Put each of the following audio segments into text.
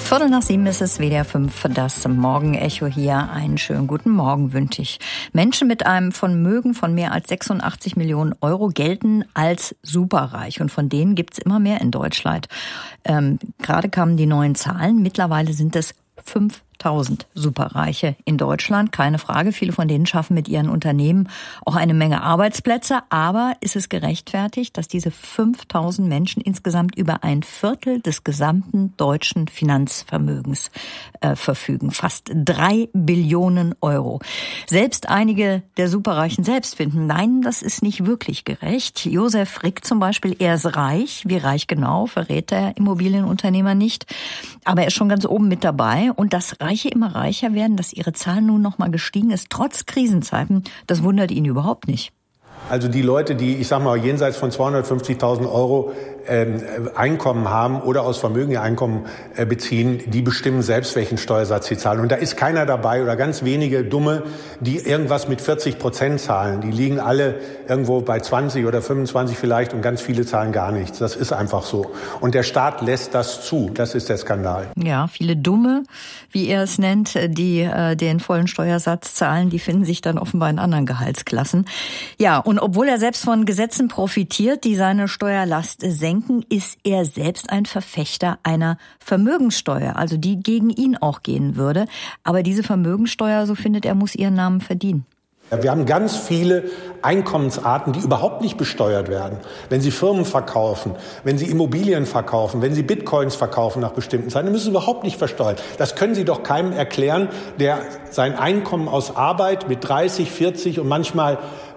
7:15 ist es, WDR 5, das Morgenecho hier. Einen schönen guten Morgen wünsche ich. Menschen mit einem Vermögen von mehr als 86 Millionen Euro gelten als superreich. Und von denen gibt's immer mehr in Deutschland. Gerade kamen die neuen Zahlen. Mittlerweile sind es 5.000 Superreiche in Deutschland. Keine Frage, viele von denen schaffen mit ihren Unternehmen auch eine Menge Arbeitsplätze. Aber ist es gerechtfertigt, dass diese 5.000 Menschen insgesamt über ein Viertel des gesamten deutschen Finanzvermögens verfügen? Fast 3 Billionen Euro. Selbst einige der Superreichen selbst finden, nein, das ist nicht wirklich gerecht. Josef Rick zum Beispiel, er ist reich. Wie reich genau, verrät der Immobilienunternehmer nicht. Aber er ist schon ganz oben mit dabei. Und dass Reiche immer reicher werden, dass ihre Zahl nun noch mal gestiegen ist, trotz Krisenzeiten, das wundert ihn überhaupt nicht. Also die Leute, die, ich sag mal, jenseits von 250.000 Euro Einkommen haben oder aus Vermögen ihr Einkommen beziehen, die bestimmen selbst, welchen Steuersatz sie zahlen. Und da ist keiner dabei oder ganz wenige Dumme, die irgendwas mit 40% zahlen. Die liegen alle irgendwo bei 20 oder 25 vielleicht und ganz viele zahlen gar nichts. Das ist einfach so. Und der Staat lässt das zu. Das ist der Skandal. Ja, viele Dumme, wie er es nennt, die den vollen Steuersatz zahlen, die finden sich dann offenbar in anderen Gehaltsklassen. Ja, und obwohl er selbst von Gesetzen profitiert, die seine Steuerlast senken, ist er selbst ein Verfechter einer Vermögenssteuer, also die gegen ihn auch gehen würde. Aber diese Vermögenssteuer, so findet er, muss ihren Namen verdienen. Wir haben ganz viele Einkommensarten, die überhaupt nicht besteuert werden. Wenn Sie Firmen verkaufen, wenn Sie Immobilien verkaufen, wenn Sie Bitcoins verkaufen nach bestimmten Zeiten, dann müssen Sie überhaupt nicht versteuern. Das können Sie doch keinem erklären, der sein Einkommen aus Arbeit mit 30, 40 und manchmal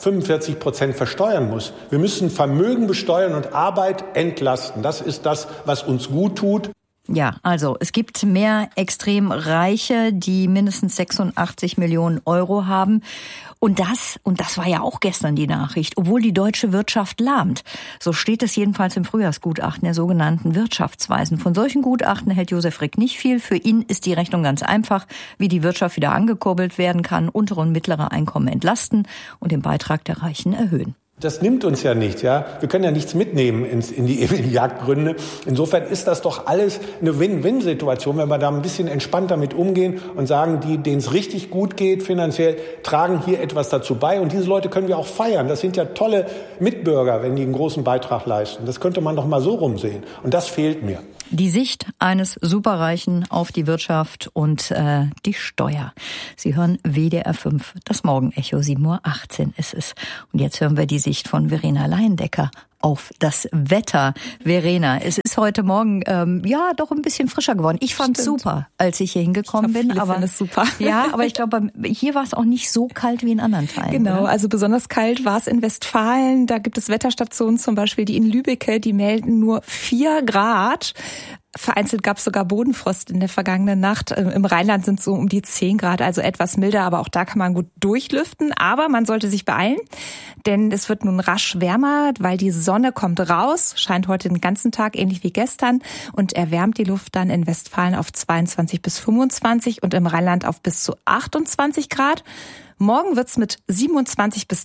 45% versteuern muss. Wir müssen Vermögen besteuern und Arbeit entlasten. Das ist das, was uns gut tut. Ja, also es gibt mehr extrem Reiche, die mindestens 86 Millionen Euro haben. Und das war ja auch gestern die Nachricht, obwohl die deutsche Wirtschaft lahmt. So steht es jedenfalls im Frühjahrsgutachten der sogenannten Wirtschaftsweisen. Von solchen Gutachten hält Josef Rick nicht viel. Für ihn ist die Rechnung ganz einfach, wie die Wirtschaft wieder angekurbelt werden kann, untere und mittlere Einkommen entlasten und den Beitrag der Reichen erhöhen. Das nimmt uns ja nicht, ja. Wir können ja nichts mitnehmen in die ewigen Jagdgründe. Insofern ist das doch alles eine Win-Win-Situation, wenn wir da ein bisschen entspannter mit umgehen und sagen, die, denen es richtig gut geht finanziell, tragen hier etwas dazu bei. Und diese Leute können wir auch feiern. Das sind ja tolle Mitbürger, wenn die einen großen Beitrag leisten. Das könnte man doch mal so rumsehen. Und das fehlt mir. Die Sicht eines Superreichen auf die Wirtschaft und die Steuer. Sie hören WDR 5, das Morgenecho, 7:18 Uhr ist es. Und jetzt hören wir die Sicht von Verena Leindecker auf das Wetter. Verena, es ist heute Morgen doch ein bisschen frischer geworden. Ich fand es super, als ich hier hingekommen bin. Aber es super. Ja, aber ich glaube, hier war es auch nicht so kalt wie in anderen Teilen. Genau, oder? Also besonders kalt war es in Westfalen. Da gibt es Wetterstationen zum Beispiel, die in Lübbecke, die melden nur 4 Grad. Vereinzelt gab es sogar Bodenfrost in der vergangenen Nacht. Im Rheinland sind es so um die 10 Grad, also etwas milder, aber auch da kann man gut durchlüften. Aber man sollte sich beeilen, denn es wird nun rasch wärmer, weil die Sonne kommt raus, scheint heute den ganzen Tag, ähnlich wie gestern, und erwärmt die Luft dann in Westfalen auf 22 bis 25 und im Rheinland auf bis zu 28 Grad. Morgen wird's mit 27 bis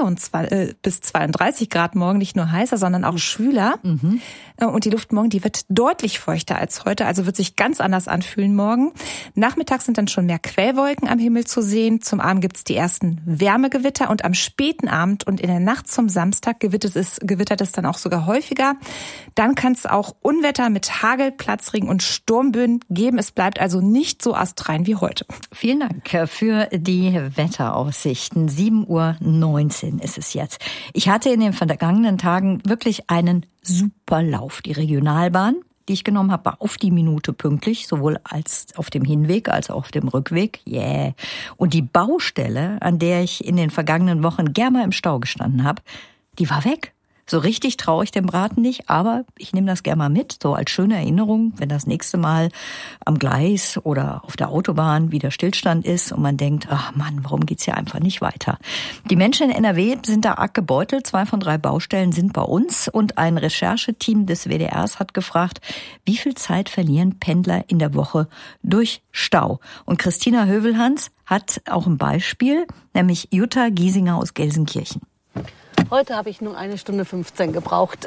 32 Grad morgen nicht nur heißer, sondern auch schwüler. Mhm. Und die Luft morgen, die wird deutlich feuchter als heute, also wird sich ganz anders anfühlen morgen. Nachmittags sind dann schon mehr Quellwolken am Himmel zu sehen. Zum Abend gibt's die ersten Wärmegewitter und am späten Abend und in der Nacht zum Samstag gewittert es dann auch sogar häufiger. Dann kann es auch Unwetter mit Hagel, Platzregen und Sturmböen geben. Es bleibt also nicht so astrein wie heute. Vielen Dank für die Wetteraussichten. 7:19 Uhr ist es jetzt. Ich hatte in den vergangenen Tagen wirklich einen super Lauf. Die Regionalbahn, die ich genommen habe, war auf die Minute pünktlich, sowohl als auf dem Hinweg als auch auf dem Rückweg. Yeah. Und die Baustelle, an der ich in den vergangenen Wochen gern mal im Stau gestanden habe, die war weg. So richtig traue ich dem Braten nicht, aber ich nehme das gerne mal mit, so als schöne Erinnerung, wenn das nächste Mal am Gleis oder auf der Autobahn wieder Stillstand ist und man denkt, ach Mann, warum geht's hier einfach nicht weiter? Die Menschen in NRW sind da arg gebeutelt. 2 von 3 Baustellen sind bei uns und ein Rechercheteam des WDRs hat gefragt, wie viel Zeit verlieren Pendler in der Woche durch Stau? Und Christina Hövelhans hat auch ein Beispiel, nämlich Jutta Giesinger aus Gelsenkirchen. Heute habe ich nur 1 Stunde 15 gebraucht.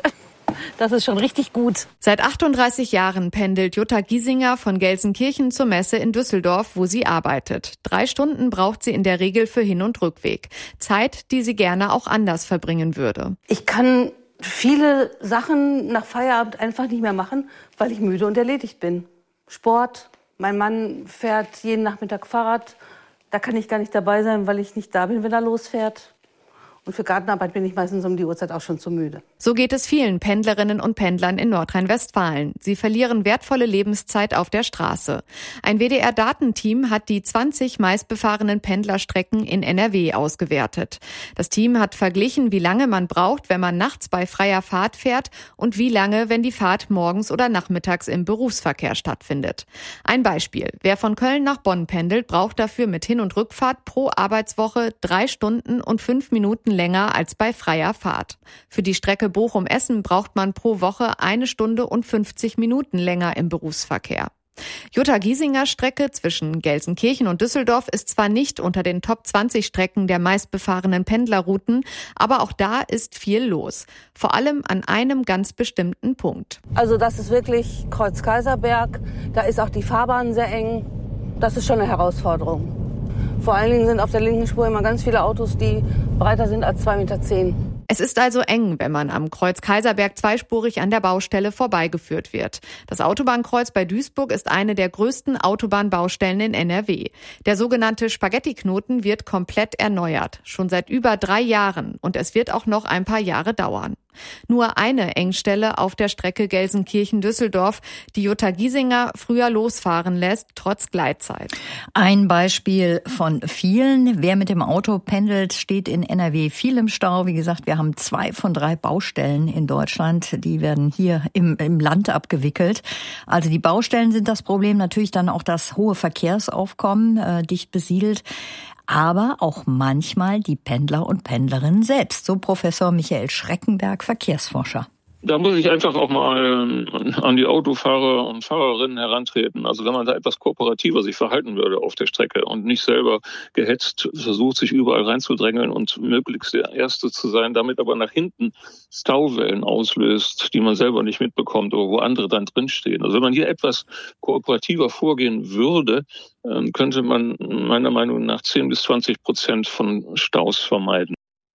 Das ist schon richtig gut. Seit 38 Jahren pendelt Jutta Giesinger von Gelsenkirchen zur Messe in Düsseldorf, wo sie arbeitet. 3 Stunden braucht sie in der Regel für Hin- und Rückweg. Zeit, die sie gerne auch anders verbringen würde. Ich kann viele Sachen nach Feierabend einfach nicht mehr machen, weil ich müde und erledigt bin. Sport, mein Mann fährt jeden Nachmittag Fahrrad. Da kann ich gar nicht dabei sein, weil ich nicht da bin, wenn er losfährt. Und für Gartenarbeit bin ich meistens um die Uhrzeit auch schon zu müde. So geht es vielen Pendlerinnen und Pendlern in Nordrhein-Westfalen. Sie verlieren wertvolle Lebenszeit auf der Straße. Ein WDR-Datenteam hat die 20 meistbefahrenen Pendlerstrecken in NRW ausgewertet. Das Team hat verglichen, wie lange man braucht, wenn man nachts bei freier Fahrt fährt und wie lange, wenn die Fahrt morgens oder nachmittags im Berufsverkehr stattfindet. Ein Beispiel. Wer von Köln nach Bonn pendelt, braucht dafür mit Hin- und Rückfahrt pro Arbeitswoche 3 Stunden und 5 Minuten länger als bei freier Fahrt. Für die Strecke Bochum-Essen braucht man pro Woche 1 Stunde und 50 Minuten länger im Berufsverkehr. Jutta Giesingers Strecke zwischen Gelsenkirchen und Düsseldorf ist zwar nicht unter den Top 20 Strecken der meistbefahrenen Pendlerrouten, aber auch da ist viel los. Vor allem an einem ganz bestimmten Punkt. Also das ist wirklich Kreuz-Kaiserberg. Da ist auch die Fahrbahn sehr eng. Das ist schon eine Herausforderung. Vor allen Dingen sind auf der linken Spur immer ganz viele Autos, die breiter sind als 2,10 Meter. Es ist also eng, wenn man am Kreuz Kaiserberg zweispurig an der Baustelle vorbeigeführt wird. Das Autobahnkreuz bei Duisburg ist eine der größten Autobahnbaustellen in NRW. Der sogenannte Spaghetti-Knoten wird komplett erneuert, schon seit über 3 Jahren, und es wird auch noch ein paar Jahre dauern. Nur eine Engstelle auf der Strecke Gelsenkirchen-Düsseldorf, die Jutta Giesinger früher losfahren lässt, trotz Gleitzeit. Ein Beispiel von vielen. Wer mit dem Auto pendelt, steht in NRW viel im Stau. Wie gesagt, wir haben 2 von 3 Baustellen in Deutschland. Die werden hier im Land abgewickelt. Also die Baustellen sind das Problem. Natürlich dann auch das hohe Verkehrsaufkommen, dicht besiedelt. Aber auch manchmal die Pendler und Pendlerinnen selbst. So Professor Michael Schreckenberg, Verkehrsforscher. Da muss ich einfach auch mal an die Autofahrer und Fahrerinnen herantreten. Also wenn man da etwas kooperativer sich verhalten würde auf der Strecke und nicht selber gehetzt versucht, sich überall reinzudrängeln und möglichst der Erste zu sein, damit aber nach hinten Stauwellen auslöst, die man selber nicht mitbekommt oder wo andere dann drinstehen. Also wenn man hier etwas kooperativer vorgehen würde, könnte man meiner Meinung nach 10-20% von Staus vermeiden.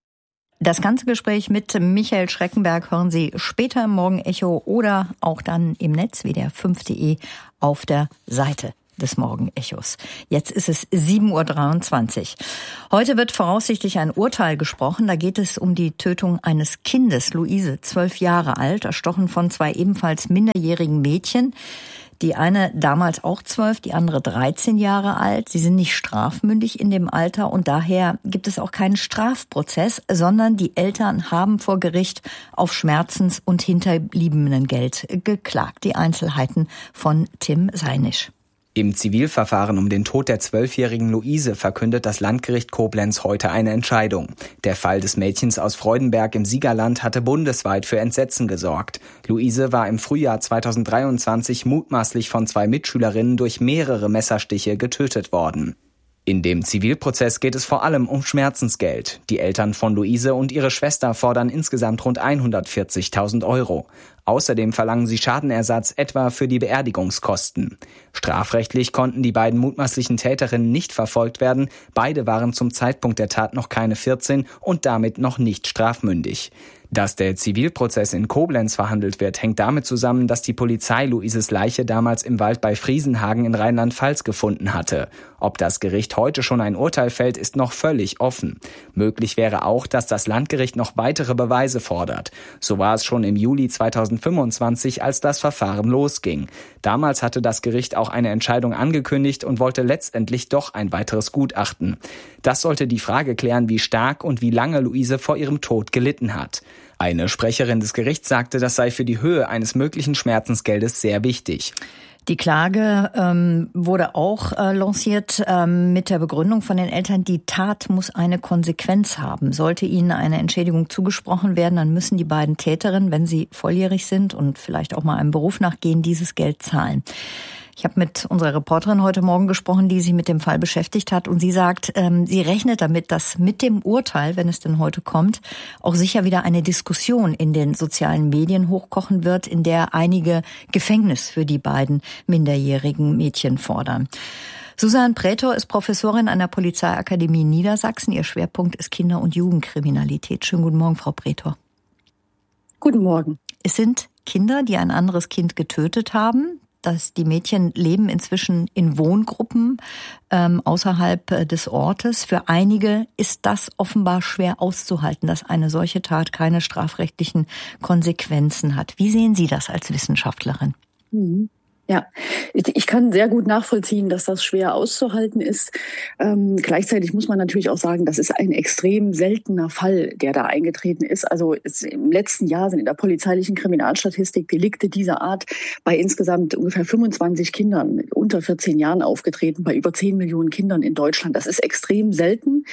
Das ganze Gespräch mit Michael Schreckenberg hören Sie später im Morgenecho oder auch dann im Netz WDR5.de auf der Seite des Morgenechos. Jetzt ist es 7:23 Uhr. Heute wird voraussichtlich ein Urteil gesprochen. Da geht es um die Tötung eines Kindes, Luise, 12 Jahre alt, erstochen von 2 ebenfalls minderjährigen Mädchen. Die eine damals auch 12, die andere 13 Jahre alt. Sie sind nicht strafmündig in dem Alter und daher gibt es auch keinen Strafprozess, sondern die Eltern haben vor Gericht auf Schmerzens- und Hinterbliebenengeld geklagt. Die Einzelheiten von Tim Seinisch. Im Zivilverfahren um den Tod der 12-jährigen Luise verkündet das Landgericht Koblenz heute eine Entscheidung. Der Fall des Mädchens aus Freudenberg im Siegerland hatte bundesweit für Entsetzen gesorgt. Luise war im Frühjahr 2023 mutmaßlich von 2 Mitschülerinnen durch mehrere Messerstiche getötet worden. In dem Zivilprozess geht es vor allem um Schmerzensgeld. Die Eltern von Luise und ihre Schwester fordern insgesamt rund 140.000 €. Außerdem verlangen sie Schadenersatz etwa für die Beerdigungskosten. Strafrechtlich konnten die beiden mutmaßlichen Täterinnen nicht verfolgt werden. Beide waren zum Zeitpunkt der Tat noch keine 14 und damit noch nicht strafmündig. Dass der Zivilprozess in Koblenz verhandelt wird, hängt damit zusammen, dass die Polizei Luises Leiche damals im Wald bei Friesenhagen in Rheinland-Pfalz gefunden hatte. Ob das Gericht heute schon ein Urteil fällt, ist noch völlig offen. Möglich wäre auch, dass das Landgericht noch weitere Beweise fordert. So war es schon im Juli 2025, als das Verfahren losging. Damals hatte das Gericht auch eine Entscheidung angekündigt und wollte letztendlich doch ein weiteres Gutachten. Das sollte die Frage klären, wie stark und wie lange Luise vor ihrem Tod gelitten hat. Eine Sprecherin des Gerichts sagte, das sei für die Höhe eines möglichen Schmerzensgeldes sehr wichtig. Die Klage wurde auch lanciert mit der Begründung von den Eltern, die Tat muss eine Konsequenz haben. Sollte ihnen eine Entschädigung zugesprochen werden, dann müssen die beiden Täterinnen, wenn sie volljährig sind und vielleicht auch mal einem Beruf nachgehen, dieses Geld zahlen. Ich habe mit unserer Reporterin heute Morgen gesprochen, die sich mit dem Fall beschäftigt hat. Und sie sagt, sie rechnet damit, dass mit dem Urteil, wenn es denn heute kommt, auch sicher wieder eine Diskussion in den sozialen Medien hochkochen wird, in der einige Gefängnis für die beiden minderjährigen Mädchen fordern. Susanne Praetor ist Professorin an der Polizeiakademie Niedersachsen. Ihr Schwerpunkt ist Kinder- und Jugendkriminalität. Schönen guten Morgen, Frau Praetor. Guten Morgen. Es sind Kinder, die ein anderes Kind getötet haben. Die Mädchen leben inzwischen in Wohngruppen außerhalb des Ortes. Für einige ist das offenbar schwer auszuhalten, dass eine solche Tat keine strafrechtlichen Konsequenzen hat. Wie sehen Sie das als Wissenschaftlerin? Ja, ich kann sehr gut nachvollziehen, dass das schwer auszuhalten ist. Gleichzeitig muss man natürlich auch sagen, das ist ein extrem seltener Fall, der da eingetreten ist. Also im letzten Jahr sind in der polizeilichen Kriminalstatistik Delikte dieser Art bei insgesamt ungefähr 25 Kindern unter 14 Jahren aufgetreten, bei über 10 Millionen Kindern in Deutschland. Das ist extrem selten.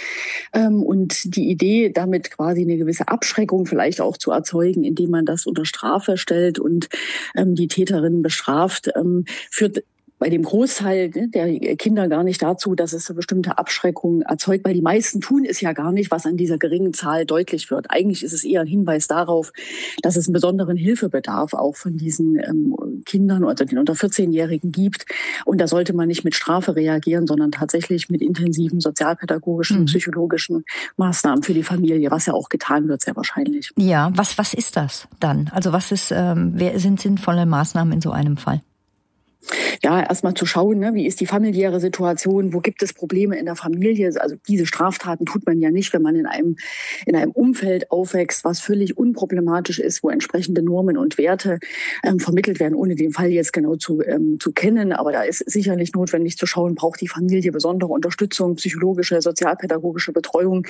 Und die Idee, damit quasi eine gewisse Abschreckung vielleicht auch zu erzeugen, indem man das unter Strafe stellt und die Täterinnen bestraft, führt bei dem Großteil der Kinder gar nicht dazu, dass es eine bestimmte Abschreckung erzeugt, weil die meisten tun es ja gar nicht, was an dieser geringen Zahl deutlich wird. Eigentlich ist es eher ein Hinweis darauf, dass es einen besonderen Hilfebedarf auch von diesen Kindern oder den unter 14-Jährigen gibt. Und da sollte man nicht mit Strafe reagieren, sondern tatsächlich mit intensiven sozialpädagogischen, psychologischen Maßnahmen für die Familie, was ja auch getan wird, sehr wahrscheinlich. Ja, was ist das dann? Also wer sind sinnvolle Maßnahmen in so einem Fall? Ja, erstmal zu schauen, wie ist die familiäre Situation, wo gibt es Probleme in der Familie? Also diese Straftaten tut man ja nicht, wenn man in einem Umfeld aufwächst, was völlig unproblematisch ist, wo entsprechende Normen und Werte vermittelt werden, ohne den Fall jetzt genau zu kennen. Aber da ist sicherlich notwendig zu schauen, braucht die Familie besondere Unterstützung, psychologische, sozialpädagogische Betreuung,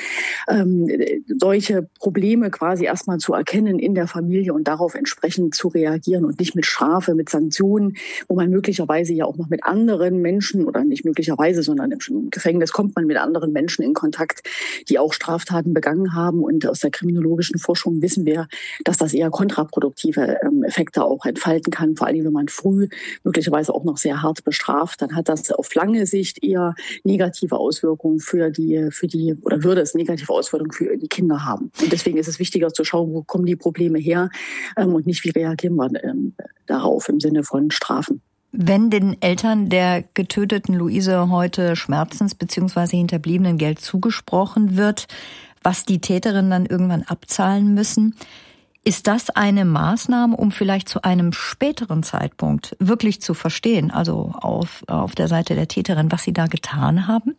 solche Probleme quasi erstmal zu erkennen in der Familie und darauf entsprechend zu reagieren und nicht mit Strafe, mit Sanktionen, wo man möglicherweise ja auch noch mit anderen Menschen oder nicht möglicherweise, sondern im Gefängnis kommt man mit anderen Menschen in Kontakt, die auch Straftaten begangen haben. Und aus der kriminologischen Forschung wissen wir, dass das eher kontraproduktive Effekte auch entfalten kann. Vor allem, wenn man früh möglicherweise auch noch sehr hart bestraft, dann hat das auf lange Sicht eher negative Auswirkungen oder würde es negative Auswirkungen für die Kinder haben. Und deswegen ist es wichtiger zu schauen, wo kommen die Probleme her und nicht, wie reagieren wir darauf im Sinne von Strafen. Wenn den Eltern der getöteten Luise heute Schmerzens- bzw. Hinterbliebenen Geld zugesprochen wird, was die Täterinnen dann irgendwann abzahlen müssen, ist das eine Maßnahme, um vielleicht zu einem späteren Zeitpunkt wirklich zu verstehen, also auf der Seite der Täterin, was sie da getan haben?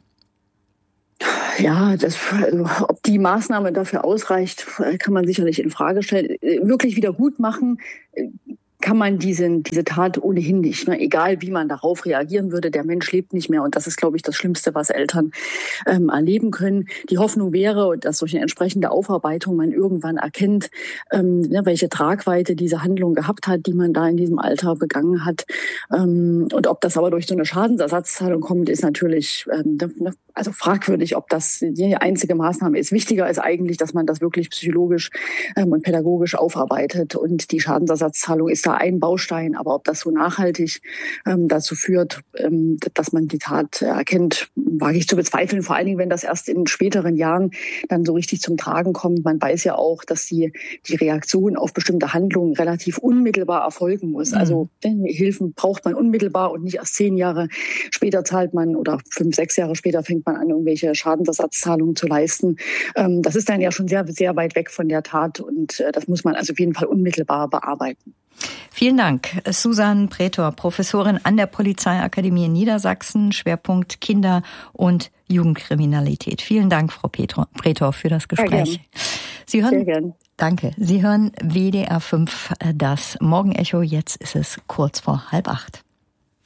Ja, ob die Maßnahme dafür ausreicht, kann man sicherlich in Frage stellen. Wirklich wieder gut machen kann man diese Tat ohnehin nicht. Egal, wie man darauf reagieren würde, der Mensch lebt nicht mehr. Und das ist, glaube ich, das Schlimmste, was Eltern erleben können. Die Hoffnung wäre, dass durch eine entsprechende Aufarbeitung man irgendwann erkennt, welche Tragweite diese Handlung gehabt hat, die man da in diesem Alter begangen hat. Und ob das aber durch so eine Schadensersatzzahlung kommt, ist natürlich fragwürdig, ob das die einzige Maßnahme ist. Wichtiger ist eigentlich, dass man das wirklich psychologisch und pädagogisch aufarbeitet. Und die Schadensersatzzahlung ist da ein Baustein. Aber ob das so nachhaltig dazu führt, dass man die Tat erkennt, wage ich zu bezweifeln. Vor allen Dingen, wenn das erst in späteren Jahren dann so richtig zum Tragen kommt. Man weiß ja auch, dass die Reaktion auf bestimmte Handlungen relativ unmittelbar erfolgen muss. Also Hilfen braucht man unmittelbar und nicht erst 10 Jahre später zahlt man oder 5, 6 Jahre später fängt man an, irgendwelche Schadensersatzzahlungen zu leisten. Das ist dann ja schon sehr, sehr weit weg von der Tat und das muss man also auf jeden Fall unmittelbar bearbeiten. Vielen Dank. Susanne Praetor, Professorin an der Polizeiakademie in Niedersachsen, Schwerpunkt Kinder- und Jugendkriminalität. Vielen Dank, Frau Praetor, für das Gespräch. Sie hören, sehr gern. Danke. Sie hören WDR 5, das Morgenecho. Jetzt ist es kurz vor 7:30.